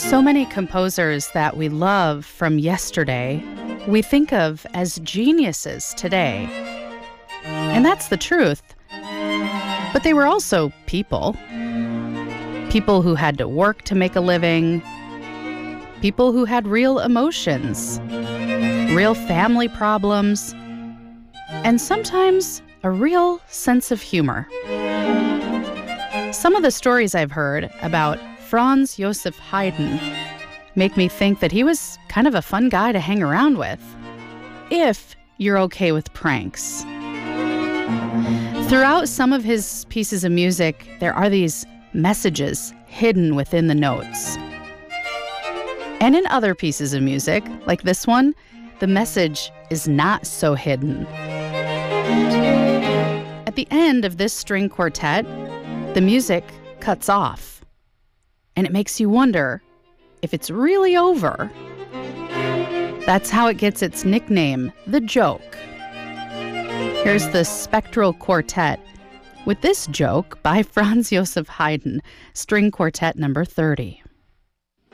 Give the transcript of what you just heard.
So many composers that we love from yesterday, we think of as geniuses today. And that's the truth. But they were also people. People who had to work to make a living. People who had real emotions, real family problems, and sometimes a real sense of humor. Some of the stories I've heard about Franz Joseph Haydn make me think that he was kind of a fun guy to hang around with, if you're okay with pranks. Throughout some of his pieces of music, there are these messages hidden within the notes. And in other pieces of music, like this one, the message is not so hidden. At the end of this string quartet, the music cuts off. And it makes you wonder if it's really over. That's how it gets its nickname, The Joke. Here's the Spectral Quartet with this joke by Franz Joseph Haydn, String Quartet number 30.